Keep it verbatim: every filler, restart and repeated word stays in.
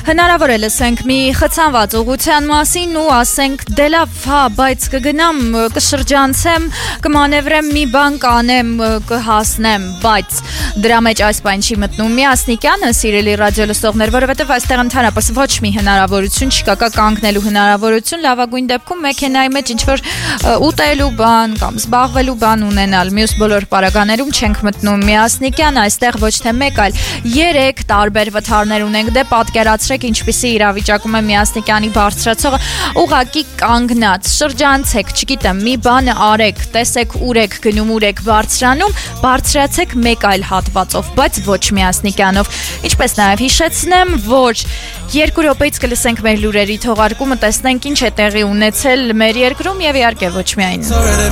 Հնարավոր է լսենք մի խցանված ուղղության մասին ու ասենք դե լավ, հա, բայց կգնամ, կշրջանցեմ, կմանևրեմ, մի բան կանեմ, կհասնեմ, բայց դրա մեջ այս բան չի մտնում Միասնիկյանը, սիրելի ռադիո լսողներ, որովհետև այստեղ ընդհանրապես ոչ մի հնարավորություն չկա, կա կանգնելու հնարավորություն, լավագույն դեպքում մեքենայի մեջ ինչ-որ ուտելու բան կամ զբաղվելու բան ունենալ, մյուս բոլոր պարագաներում չենք մտնում Միասնիկյան, այստեղ ոչ թե մեկ, այլ երեք տարբեր վթարներ ունենք, դե պատկերացրեք ինչպիսի իրավիճակում է Միասնիկյանի բարձրացողը, ուղղակի կանգնած, շրջանցեք, չգիտեմ, մի բան արեք, տեսեք ուր եք գնում, ուր եք բարձրանում, բարձրացեք մեկ այլ հատվածով, բայց ոչ Միասնիկյանով, ինչպես նաև հիշեցնեմ, որ երկու րոպեից կլսենք մեր լուրերի թողարկումը, տեսնենք ինչ է տեղի ունեցել մեր երկրում եւ իհարկե ոչ միայն